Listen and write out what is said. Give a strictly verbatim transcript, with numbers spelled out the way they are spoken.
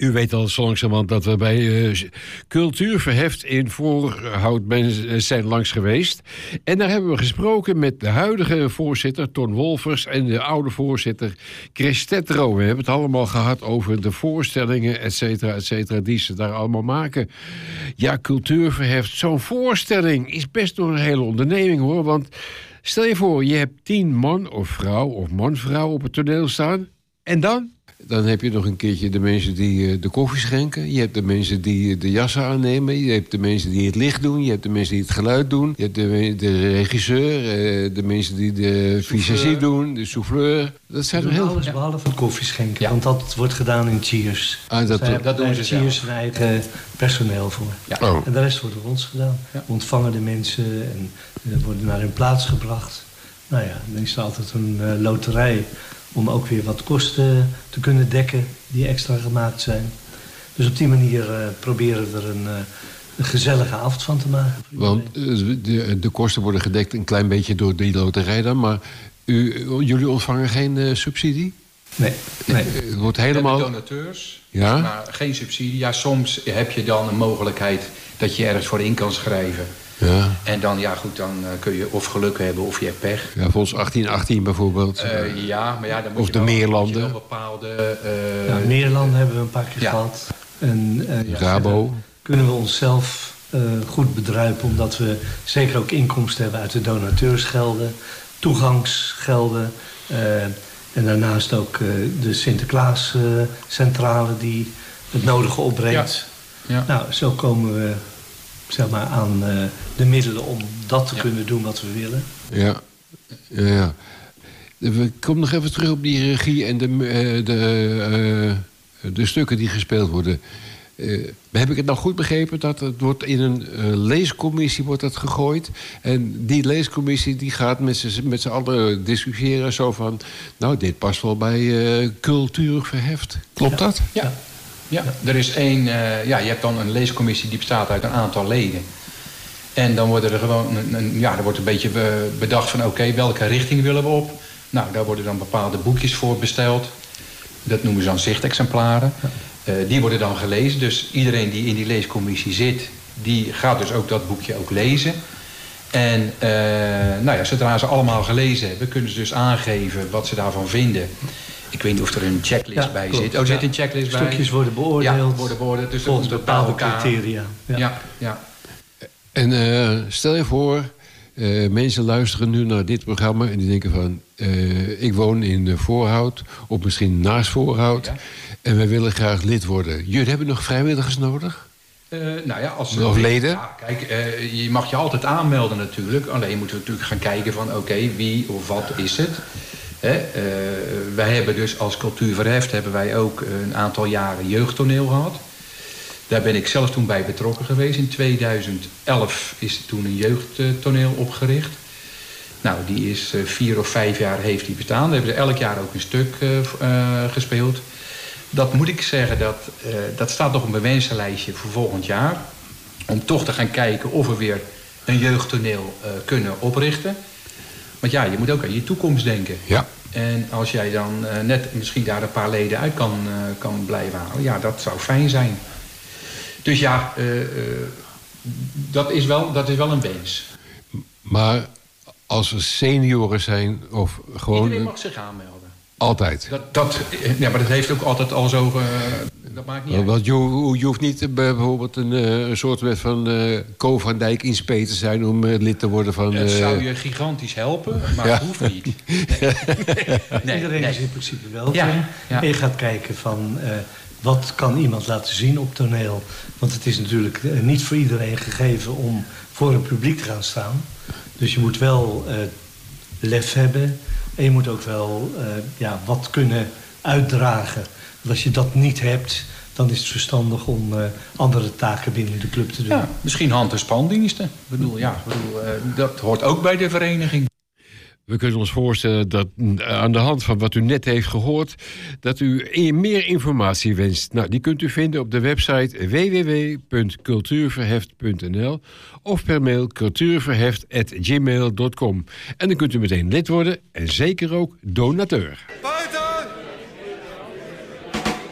U weet al zo langzamerhand dat we bij uh, Cultuurverheft in Voorhout zijn langs geweest. En daar hebben we gesproken met de huidige voorzitter Ton Wolfers en de oude voorzitter Chris Tetro. We hebben het allemaal gehad over de voorstellingen, et cetera, et cetera, die ze daar allemaal maken. Ja, Cultuurverheft, zo'n voorstelling is best nog een hele onderneming, hoor. Want stel je voor, je hebt tien man of vrouw of man-vrouw op het toneel staan. En dan? Dan heb je nog een keertje de mensen die uh, de koffie schenken. Je hebt de mensen die de jassen aannemen. Je hebt de mensen die het licht doen. Je hebt de mensen die het geluid doen. Je hebt de, de regisseur. Uh, de mensen die de visagie doen. De souffleur. Dat zijn er heel alles behalve het koffie schenken. Ja. Want dat wordt gedaan in Cheers. Ah, dat, Zij, dat doen ze Cheers zijn eigen personeel voor. Ja. Oh. En de rest wordt door ons gedaan. Ja. We ontvangen de mensen en uh, worden naar hun plaats gebracht. Nou ja, dan is er altijd een uh, loterij om ook weer wat kosten te kunnen dekken die extra gemaakt zijn. Dus op die manier uh, proberen we er een, uh, een gezellige avond van te maken. Want uh, de, de kosten worden gedekt een klein beetje door die loterij dan. Maar u, jullie ontvangen geen uh, subsidie? Nee. nee. Het wordt helemaal... We hebben donateurs, ja? maar geen subsidie. Ja, soms heb je dan een mogelijkheid dat je ergens voor in kan schrijven. Ja. En dan, ja goed, dan uh, kun je of geluk hebben of je hebt pech. Ja, volgens achttien achttien bijvoorbeeld. Uh, ja, maar ja, dan moet of je de wel, Meerlanden. moet je wel bepaalde... Uh, ja, Meerlanden hebben we een paar keer ja. gehad. En, uh, ja, Rabo. Kunnen we onszelf uh, goed bedruipen, omdat we zeker ook inkomsten hebben uit de donateursgelden, toegangsgelden. Uh, en daarnaast ook uh, de Sinterklaascentrale uh, die het nodige opbrengt. Ja. Ja. Nou, zo komen we zeg maar, aan uh, de middelen om dat te ja. kunnen doen wat we willen. Ja, ja, ja. We komen nog even terug op die regie en de, uh, de, uh, de stukken die gespeeld worden. Uh, heb ik het nou goed begrepen dat het wordt in een uh, leescommissie wordt het gegooid? En die leescommissie die gaat met z'n, met z'n allen discussiëren zo van, nou, dit past wel bij uh, Cultuurverheft. Klopt ja. dat? Ja. Ja, er is één, uh, ja, je hebt dan een leescommissie die bestaat uit een aantal leden. En dan worden er gewoon, een, een, ja, er wordt een beetje bedacht van oké, okay, welke richting willen we op? Nou, daar worden dan bepaalde boekjes voor besteld. Dat noemen ze dan zichtexemplaren. Ja. Uh, die worden dan gelezen. Dus iedereen die in die leescommissie zit, die gaat dus ook dat boekje ook lezen. En uh, nou ja, zodra ze allemaal gelezen hebben, kunnen ze dus aangeven wat ze daarvan vinden. Ik weet niet of er een checklist ja, bij klopt. zit. Oh, er zit een checklist bij. Stukjes worden beoordeeld. Ja, worden beoordeeld. Dus volgens bepaalde criteria. Ja, ja. ja. En uh, stel je voor, uh, mensen luisteren nu naar dit programma en die denken van, uh, ik woon in Voorhout, of misschien naast Voorhout, ja. en wij willen graag lid worden. Jullie hebben nog vrijwilligers nodig? Uh, nou ja, als of leden? Ja, kijk, uh, je mag je altijd aanmelden natuurlijk. Alleen moeten we natuurlijk gaan kijken van, oké, okay, wie of wat is het? He, uh, wij hebben dus als Cultuurverheft hebben wij ook een aantal jaren jeugdtoneel gehad. Daar ben ik zelf toen bij betrokken geweest. In tweeduizend elf is toen een jeugdtoneel opgericht. Nou, die is uh, vier of vijf jaar heeft die bestaan. Daar hebben ze elk jaar ook een stuk uh, uh, gespeeld. Dat moet ik zeggen, dat, uh, dat staat nog op mijn wensenlijstje voor volgend jaar. Om toch te gaan kijken of we weer een jeugdtoneel uh, kunnen oprichten. Want ja, je moet ook aan je toekomst denken. Ja. En als jij dan uh, net misschien daar een paar leden uit kan, uh, kan blijven halen, ja, dat zou fijn zijn. Dus ja, uh, uh, dat, is wel, dat is wel een wens. Maar als er senioren zijn of gewoon... Iedereen mag zich aanmelden. Altijd? Dat, dat, ja, maar dat heeft ook altijd al zo... Uh, dat maakt niet uit. Want je, je hoeft niet bijvoorbeeld een, een soort van uh, Co van Dijk in spe te zijn om uh, lid te worden van... Uh... Dat zou je gigantisch helpen, maar ja. dat hoeft niet. Nee. nee, Iedereen nee. is in principe welkom. Ja, ja. En je gaat kijken van... Uh, wat kan iemand laten zien op toneel? Want het is natuurlijk uh, niet voor iedereen gegeven om voor een publiek te gaan staan. Dus je moet wel uh, lef hebben. En je moet ook wel uh, ja, wat kunnen uitdragen. Want als je dat niet hebt, dan is het verstandig om uh, andere taken binnen de club te doen. Ja, misschien hand- en spandiensten. Ik bedoel, ja, ik bedoel, uh, dat hoort ook bij de vereniging. We kunnen ons voorstellen dat aan de hand van wat u net heeft gehoord, dat u meer informatie wenst. Nou, die kunt u vinden op de website w w w punt cultuurverheft punt n l of per mail cultuurverheft at gmail punt com. En dan kunt u meteen lid worden en zeker ook donateur.